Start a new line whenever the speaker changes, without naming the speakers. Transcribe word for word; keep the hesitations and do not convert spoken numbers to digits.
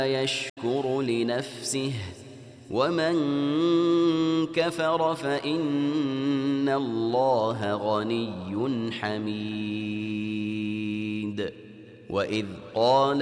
يشكر لنفسه ومن كفر فإن الله غني حميد. وإذ قال